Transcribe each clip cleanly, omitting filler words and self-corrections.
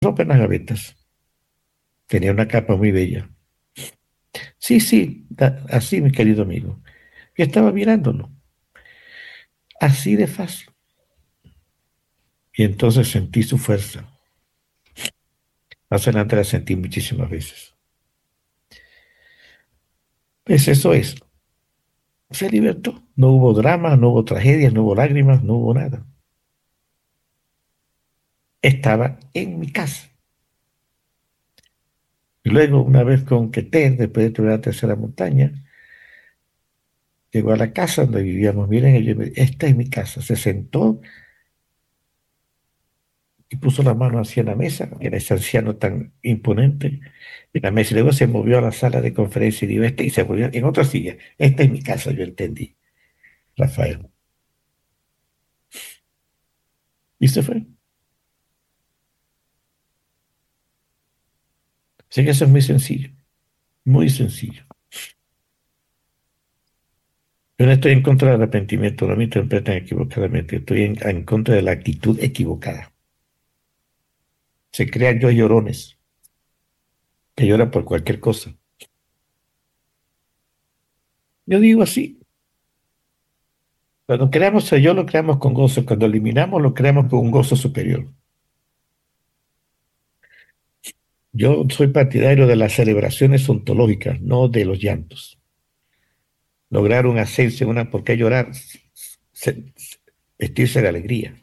ropa en las gavetas. Tenía una capa muy bella. Sí, sí, así, mi querido amigo. Yo estaba mirándolo, así de fácil. Y entonces sentí su fuerza. Más adelante la sentí muchísimas veces. Pues eso es. Se libertó. No hubo drama, no hubo tragedias, no hubo lágrimas, no hubo nada. Estaba en mi casa. Y luego, una vez con Queter, después de terminar la tercera montaña, llegó a la casa donde vivíamos. Miren, esta es mi casa. Se sentó y puso la mano hacia la mesa. Era ese anciano tan imponente. En la mesa. Y luego se movió a la sala de conferencia y dijo, y se volvió en otra silla. Esta es mi casa, yo entendí, Rafael. Y se fue. Así que eso es muy sencillo, muy sencillo. Yo no estoy en contra del arrepentimiento, no me interpreten equivocadamente, estoy en contra de la actitud equivocada. Se crean yo llorones, que lloran por cualquier cosa. Yo digo así, cuando creamos a yo lo creamos con gozo, cuando eliminamos lo creamos con un gozo superior. Yo soy partidario de las celebraciones ontológicas, no de los llantos. Lograr un ascenso, ¿por qué llorar? Vestirse de alegría.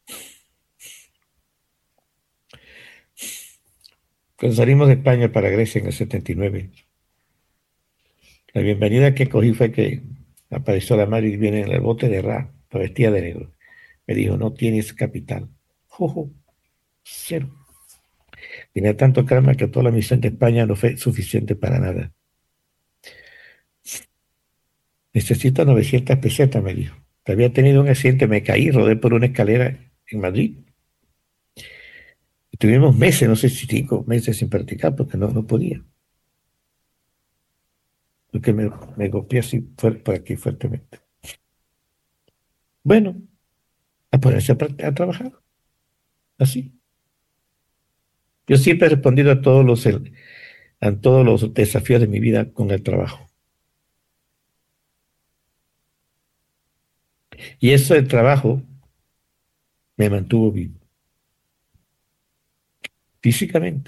Cuando salimos de España para Grecia en el 79, la bienvenida que cogí fue que apareció la madre y viene en el bote de Ra, vestida de negro. Me dijo, no tienes capital. Jojo, cero. Tenía tanto karma que toda la misión de España no fue suficiente para nada. Necesito 900 pesetas, me dijo. Había tenido un accidente, me caí, rodé por una escalera en Madrid. Y tuvimos meses, no sé si 5 meses sin practicar, porque no podía. Porque me golpeé así por aquí fuertemente. Bueno, a ponerse a trabajar, así. Yo siempre he respondido a todos los desafíos de mi vida con el trabajo. Y eso del trabajo me mantuvo vivo, físicamente,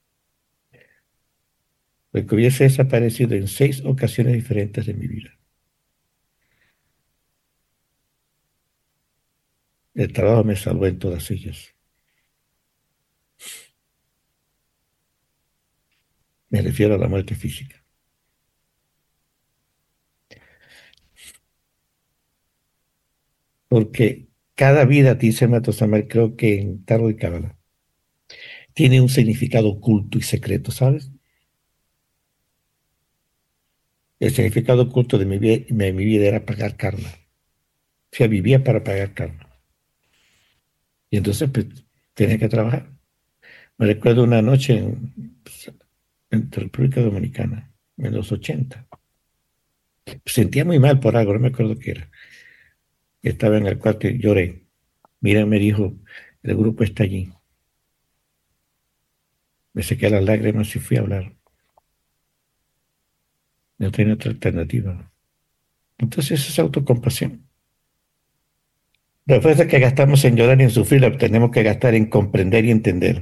porque hubiese desaparecido en 6 ocasiones diferentes de mi vida. El trabajo me salvó en todas ellas. Me refiero a la muerte física. Porque cada vida, dice Matosamar, creo que en Tarot y Cábala, tiene un significado oculto y secreto, ¿sabes? El significado oculto de mi vida era pagar karma. O sea, vivía para pagar karma. Y entonces pues, tenía que trabajar. Me recuerdo una noche en República Dominicana, en los 80. Sentía muy mal por algo, no me acuerdo qué era. Estaba en el cuarto y lloré. Mira, me dijo, el grupo está allí. Me sequé las lágrimas y fui a hablar. No tenía otra alternativa. Entonces es autocompasión. La fuerza que gastamos en llorar y en sufrir la tenemos que gastar en comprender y entender,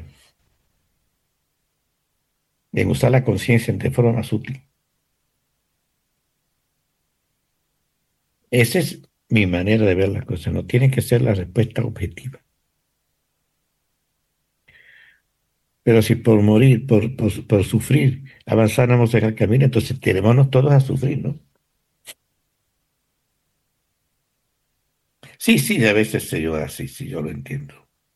en usar la conciencia de forma más útil. Esa es mi manera de ver las cosas. No tiene que ser la respuesta objetiva. Pero si por morir, por sufrir, avanzáramos en el camino, entonces tenemos todos a sufrir, ¿no? Sí, sí, a veces se llora así, sí, yo lo entiendo.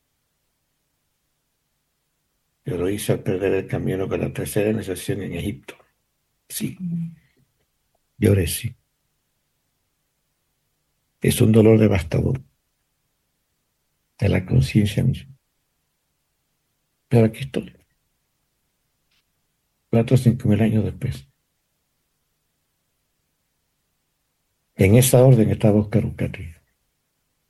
Yo lo hice al perder el camino con la tercera iniciación en Egipto. Sí, lloré, sí. Es un dolor devastador de la conciencia misma. Pero aquí estoy, 4 o 5 mil años después. En esa orden estaba Oscar Ucati.